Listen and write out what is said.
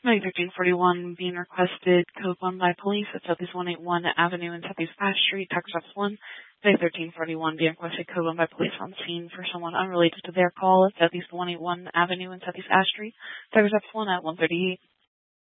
May 1341 being requested, code 1 by police at Southeast 181 Avenue and Southeast Ash Street, Texas 1. May 1341 being requested, code 1 by police on scene for someone unrelated to their call at Southeast 181 Avenue and Southeast Ash Street, Texas 1 at 1:38.